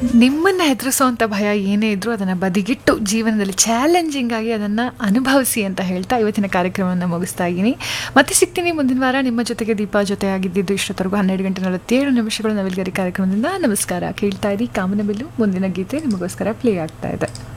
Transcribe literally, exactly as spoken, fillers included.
ನಿಮ್ಮನ್ನು ಹೆದರಿಸೋವಂಥ ಭಯ ಏನೇ ಇದ್ರೂ ಅದನ್ನು ಬದಿಗಿಟ್ಟು ಜೀವನದಲ್ಲಿ ಚಾಲೆಂಜಿಂಗ್ ಆಗಿ ಅದನ್ನು ಅನುಭವಿಸಿ ಅಂತ ಹೇಳ್ತಾ ಇವತ್ತಿನ ಕಾರ್ಯಕ್ರಮವನ್ನು ಮುಗಿಸ್ತಾ ಇದ್ದೀನಿ. ಮತ್ತೆ ಸಿಗ್ತೀನಿ ಮುಂದಿನ ವಾರ. ನಿಮ್ಮ ಜೊತೆಗೆ ದೀಪಾ ಜೊತೆ ಆಗಿದ್ದಿದ್ದು ಇಷ್ಟೊತ್ತರೆಗೂ ಹನ್ನೆರಡು ಗಂಟೆ ನಲವತ್ತೇಳು ನಿಮಿಷಗಳು ನವಿಲ್ಗರಿ ಕಾರ್ಯಕ್ರಮದಿಂದ. ನಮಸ್ಕಾರ. ಕೇಳ್ತಾ ಇರಿ ಕಾಮನಬಿಲ್ಲು. ಮುಂದಿನ ಗೀತೆ ನಿಮಗೋಸ್ಕರ ಪ್ಲೇ ಆಗ್ತಾ ಇದೆ.